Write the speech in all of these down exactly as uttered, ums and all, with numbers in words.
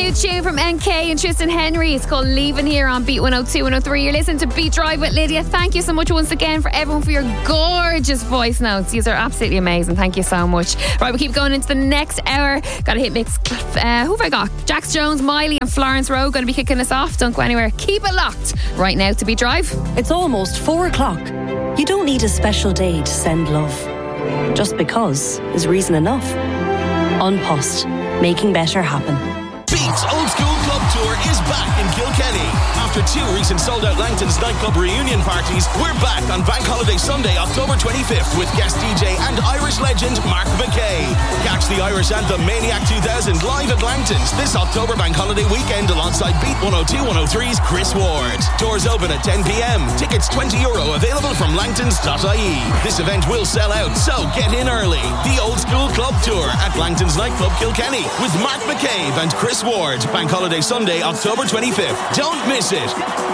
new tune from N K and Tristan Henry. It's called Leaving here on Beat one oh two, one oh three. You're listening to Beat Drive with Lydia. Thank you so much once again for everyone for your gorgeous voice notes. These are absolutely amazing. Thank you so much. Right, we keep going into the next hour. Got a hit mix. Uh, who have I got? Jax Jones, Miley and Florence Rowe going to be kicking us off. Don't go anywhere. Keep it locked right now to Beat Drive. It's almost four o'clock. You don't need a special day to send love. Just because is reason enough. An Post, making better happen. Beat's Old School Club Tour is back in Kilkenny. After two recent sold-out Langton's nightclub reunion parties, we're back on Bank Holiday Sunday, October twenty-fifth with guest D J and Irish legend Mark McKay. Catch the Irish anthem Maniac two thousand live at Langton's this October Bank Holiday weekend alongside Beat one oh two, one oh three's Chris Ward. Doors open at ten p.m. Tickets twenty euro available from langtons dot I E. This event will sell out, so get in early. The Old School Club Tour at Langton's nightclub Kilkenny with Mark McCabe and Chris Ward. Bank Holiday Sunday, October twenty-fifth. Don't miss it.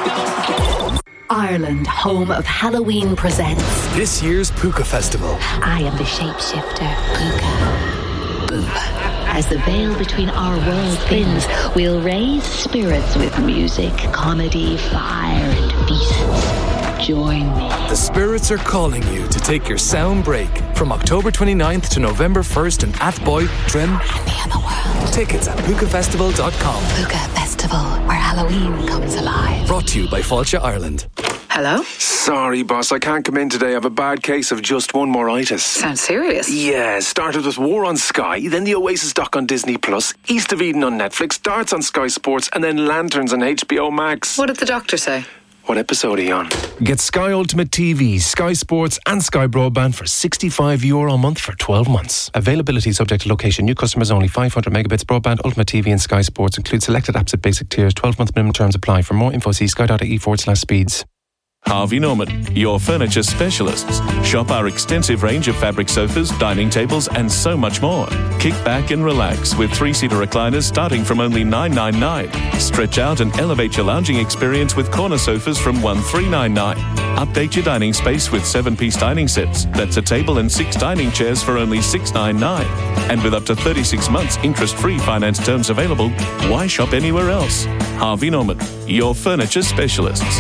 Ireland, home of Halloween, presents this year's Puka Festival. I am the shapeshifter, Puka. Boom. As the veil between our worlds thins, we'll raise spirits with music, comedy, fire, and beasts. Join me. The spirits are calling you to take your sound break from October twenty-ninth to November first in Athboy, Trim, and the other world. Tickets at puka festival dot com. Puka Festival, where Halloween comes alive. Brought to you by Fáilte Ireland. Hello? Sorry, boss, I can't come in today. I have a bad case of just one more-itis. Sounds serious. Yeah, started with War on Sky, then the Oasis doc on Disney Plus, East of Eden on Netflix, Darts on Sky Sports, and then Lanterns on H B O Max. What did the doctor say? What episode are you on? Get Sky Ultimate T V, Sky Sports and Sky Broadband for sixty-five euro a month for twelve months. Availability subject to location. New customers only. five hundred megabits broadband, Ultimate T V and Sky Sports. Include selected apps at basic tiers. twelve month minimum terms apply. For more info, see sky.ie forward slash speeds. Harvey Norman, your furniture specialists. Shop our extensive range of fabric sofas, dining tables and so much more. Kick back and relax with three-seater recliners starting from only nine hundred ninety-nine. Stretch out and elevate your lounging experience with corner sofas from one thousand three hundred ninety-nine. Update your dining space with seven-piece dining sets. That's a table and six dining chairs for only six hundred ninety-nine. And with up to thirty-six months interest-free finance terms available, why shop anywhere else? Harvey Norman, your furniture specialists.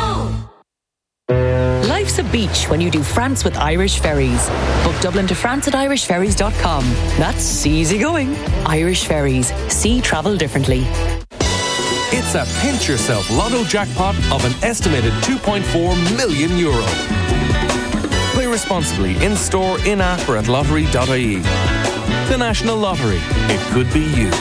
Life's a beach when you do France with Irish Ferries. Book Dublin to France at irish ferries dot com. That's easy going. Irish Ferries. See travel differently. It's a pinch yourself lotto jackpot of an estimated two point four million euro. Play responsibly in store, in app or at lottery dot I E. The National Lottery. It could be you.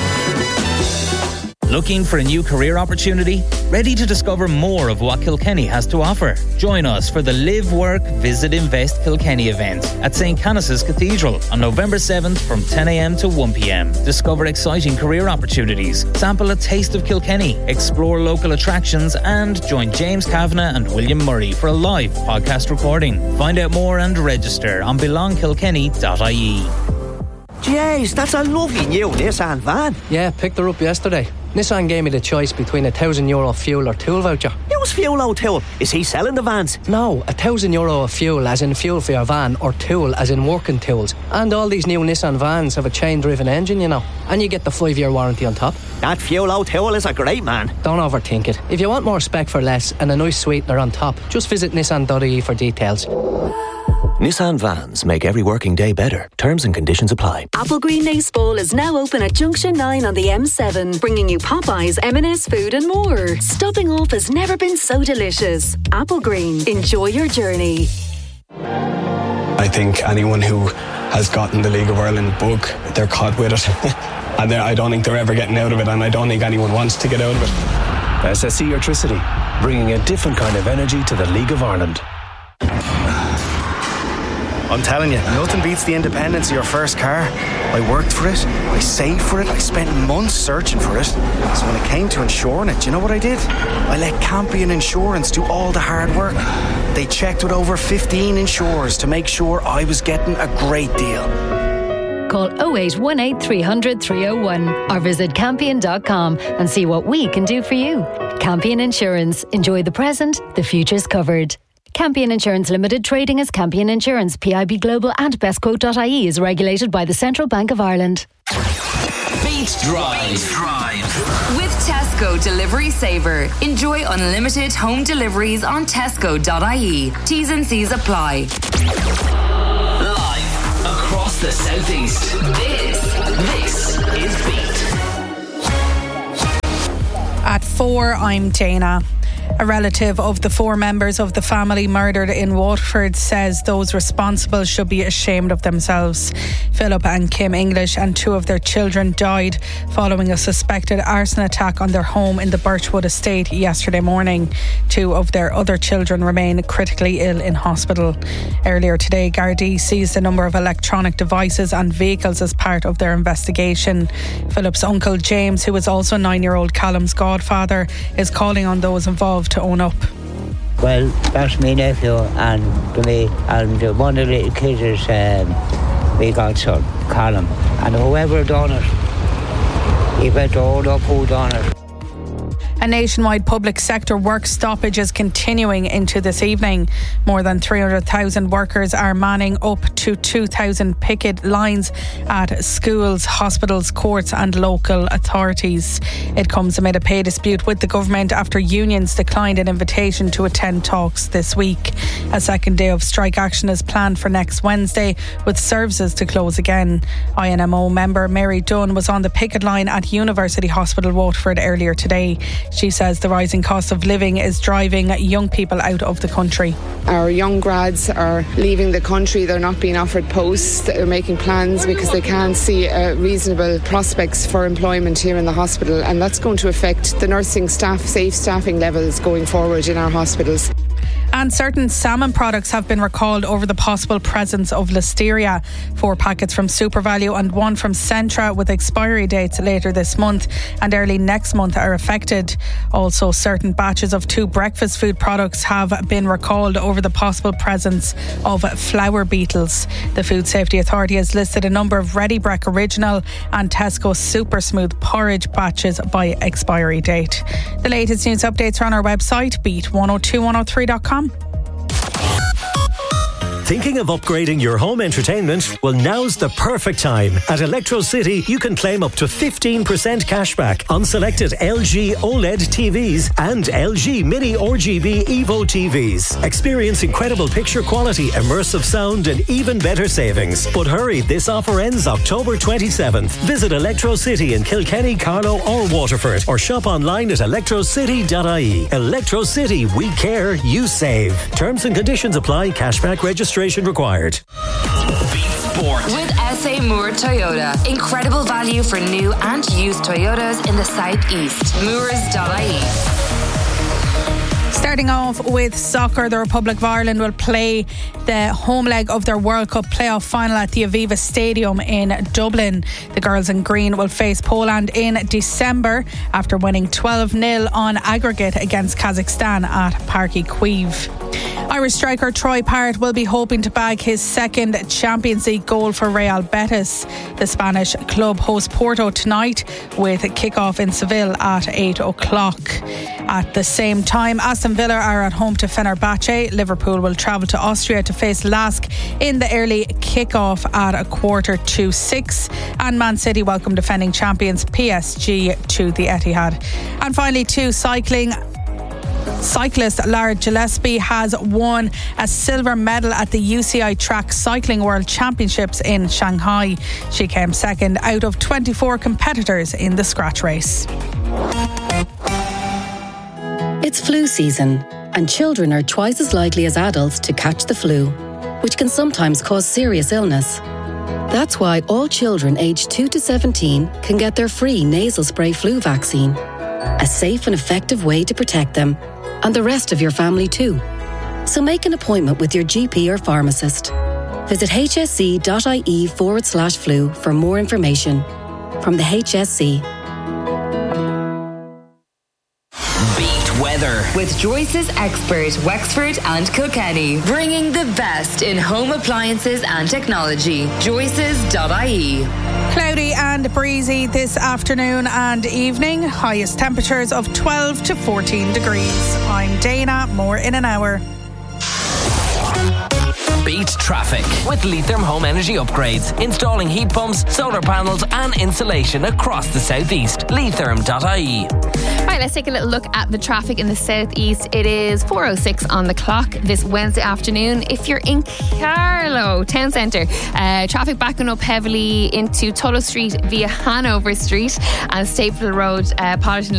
Looking for a new career opportunity? Ready to discover more of what Kilkenny has to offer? Join us for the Live, Work, Visit, Invest Kilkenny event at Saint Canice's Cathedral on November seventh from ten a.m. to one p.m. Discover exciting career opportunities, sample a taste of Kilkenny, explore local attractions and join James Kavanagh and William Murray for a live podcast recording. Find out more and register on belong kilkenny dot I E. Jeez, that's a lovely new Nissan van. Yeah, picked her up yesterday. Nissan gave me the choice between a thousand euro fuel or tool voucher. Use fuel or tool? Is he selling the vans? No, a thousand euro of fuel as in fuel for your van, or tool as in working tools. And all these new Nissan vans have a chain-driven engine, you know. And you get the five-year warranty on top. That fuel or tool is a great man. Don't overthink it. If you want more spec for less and a nice sweetener on top, just visit nissan dot I E for details. Nissan vans make every working day better. Terms and conditions apply. Applegreen Nace Bowl is now open at Junction nine on the M seven, bringing you Popeyes, M and S food and more. Stopping off has never been so delicious. Applegreen, enjoy your journey. I think anyone who has gotten the League of Ireland bug, they're caught with it. And I don't think they're ever getting out of it, and I don't think anyone wants to get out of it. S S E Electricity, bringing a different kind of energy to the League of Ireland. I'm telling you, nothing beats the independence of your first car. I worked for it, I saved for it, I spent months searching for it. So when it came to insuring it, do you know what I did? I let Campion Insurance do all the hard work. They checked with over fifteen insurers to make sure I was getting a great deal. Call oh eight one eight, three hundred, three oh one or visit campion dot com and see what we can do for you. Campion Insurance. Enjoy the present, the future's covered. Campion Insurance Limited, trading as Campion Insurance, P I B Global and bestquote dot I E is regulated by the Central Bank of Ireland. Beat Beat Drive. Drive. With Tesco Delivery Saver. Enjoy unlimited home deliveries on tesco dot I E. T's and C's apply. Live across the southeast. This, this is Beat. At four, I'm Dana. A relative of the four members of the family murdered in Waterford says those responsible should be ashamed of themselves. Philip and Kim English and two of their children died following a suspected arson attack on their home in the Birchwood estate yesterday morning. Two of their other children remain critically ill in hospital. Earlier today, Gardaí seized a number of electronic devices and vehicles as part of their investigation. Philip's uncle James, who is also nine-year-old Callum's godfather, is calling on those involved to own up. Well, that's my nephew and to me, and one of the little kids is um, my godson, Callum. And whoever done it, he better own up who done it. A nationwide public sector work stoppage is continuing into this evening. More than three hundred thousand workers are manning up to two thousand picket lines at schools, hospitals, courts and local authorities. It comes amid a pay dispute with the government after unions declined an invitation to attend talks this week. A second day of strike action is planned for next Wednesday, with services to close again. I N M O member Mary Dunn was on the picket line at University Hospital Waterford earlier today. She says the rising cost of living is driving young people out of the country. Our young grads are leaving the country. They're not being offered posts. They're making plans because they can't see uh, reasonable prospects for employment here in the hospital, and that's going to affect the nursing staff, safe staffing levels going forward in our hospitals. And certain salmon products have been recalled over the possible presence of listeria. Four packets from SuperValue and one from Centra with expiry dates later this month and early next month are affected. Also, certain batches of two breakfast food products have been recalled over the possible presence of flour beetles. The Food Safety Authority has listed a number of Ready Brek Original and Tesco Super Smooth porridge batches by expiry date. The latest news updates are on our website, beat one oh two one oh three dot com. Thinking of upgrading your home entertainment? Well, now's the perfect time. At Electro City, you can claim up to fifteen percent cashback on selected L G OLED T Vs and L G Mini R G B Evo T Vs. Experience incredible picture quality, immersive sound and even better savings. But hurry, this offer ends October twenty-seventh. Visit Electro City in Kilkenny, Carlow or Waterford or shop online at electro city dot I E. Electro City, we care, you save. Terms and conditions apply. Cashback registration required. Beat Sport. With S A Moore Toyota. Incredible value for new and used Toyotas in the southeast. moors dot I E. Starting off with soccer, the Republic of Ireland will play the home leg of their World Cup playoff final at the Aviva Stadium in Dublin. The girls in green will face Poland in December after winning twelve nil on aggregate against Kazakhstan at Parky Kyiv. Irish striker Troy Parrott will be hoping to bag his second Champions League goal for Real Betis. The Spanish club hosts Porto tonight with a kick-off in Seville at eight o'clock. At the same time, Aston Villa are at home to Fenerbahce. Liverpool will travel to Austria to face Lask in the early kick-off at a quarter to six. And Man City welcome defending champions P S G to the Etihad. And finally, to cycling. Cyclist Lara Gillespie has won a silver medal at the U C I Track Cycling World Championships in Shanghai. She came second out of twenty-four competitors in the scratch race. It's flu season, and children are twice as likely as adults to catch the flu, which can sometimes cause serious illness. That's why all children aged two to seventeen can get their free nasal spray flu vaccine. A safe and effective way to protect them, and the rest of your family too. So make an appointment with your G P or pharmacist. Visit hsc.ie forward slash flu for more information. From the H S C. Weather with Joyce's Expert Wexford and Kilkenny, bringing the best in home appliances and technology. Joyce's dot I E. Cloudy and breezy this afternoon and evening. Highest temperatures of twelve to fourteen degrees. I'm Dana. More in an hour. Beat traffic with Leitrim Home Energy Upgrades. Installing heat pumps, solar panels and insulation across the southeast. Leitrim dot I E. Right, let's take a little look at the traffic in the southeast. It is four oh six on the clock this Wednesday afternoon. If you're in Carlow Town Centre, uh, traffic backing up heavily into Tullow Street via Hanover Street and Staple Road, uh, Polish